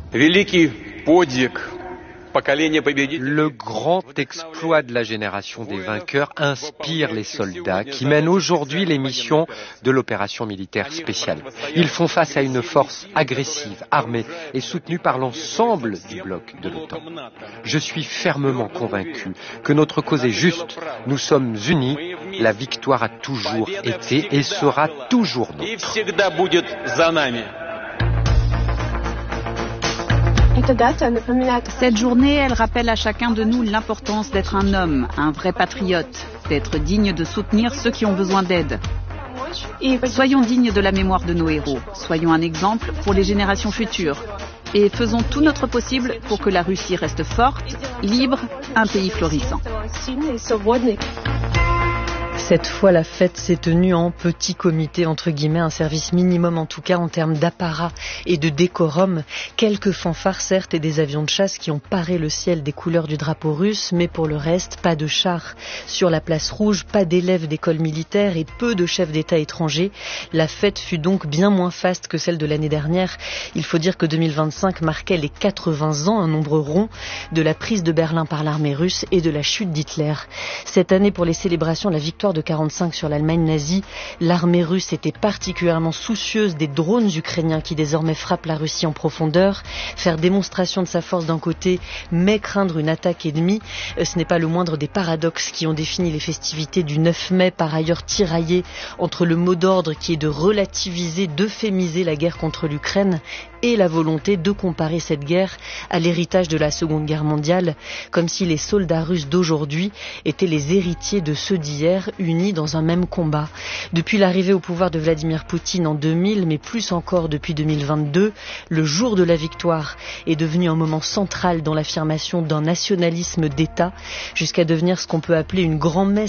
Le grand exploit de la génération des vainqueurs inspire les soldats qui mènent aujourd'hui les missions de l'opération militaire spéciale. Ils font face à une force agressive, armée et soutenue par l'ensemble du bloc de l'OTAN. Je suis fermement convaincu que notre cause est juste. Nous sommes unis. La victoire a toujours été et sera toujours nôtre. Cette journée, elle rappelle à chacun de nous l'importance d'être un homme, un vrai patriote, d'être digne de soutenir ceux qui ont besoin d'aide. Soyons dignes de la mémoire de nos héros, soyons un exemple pour les générations futures et faisons tout notre possible pour que la Russie reste forte, libre, un pays florissant. Cette fois, la fête s'est tenue en petit comité, entre guillemets, un service minimum en tout cas en termes d'apparat et de décorum. Quelques fanfares certes et des avions de chasse qui ont paré le ciel des couleurs du drapeau russe, mais pour le reste, pas de chars. Sur la place rouge, pas d'élèves d'école militaire et peu de chefs d'État étrangers. La fête fut donc bien moins faste que celle de l'année dernière. Il faut dire que 2025 marquait les 80 ans, un nombre rond, de la prise de Berlin par l'armée russe et de la chute d'Hitler. Cette année, pour les célébrations, la victoire de 45 sur l'Allemagne nazie, l'armée russe était particulièrement soucieuse des drones ukrainiens qui désormais frappent la Russie en profondeur. Faire démonstration de sa force d'un côté, mais craindre une attaque ennemie, ce n'est pas le moindre des paradoxes qui ont défini les festivités du 9 mai, par ailleurs tiraillées entre le mot d'ordre qui est de relativiser, d'euphémiser la guerre contre l'Ukraine et la volonté de comparer cette guerre à l'héritage de la Seconde Guerre mondiale, comme si les soldats russes d'aujourd'hui étaient les héritiers de ceux d'hier, unis dans un même combat. Depuis l'arrivée au pouvoir de Vladimir Poutine en 2000, mais plus encore depuis 2022, le jour de la victoire est devenu un moment central dans l'affirmation d'un nationalisme d'État, jusqu'à devenir ce qu'on peut appeler une grand-messe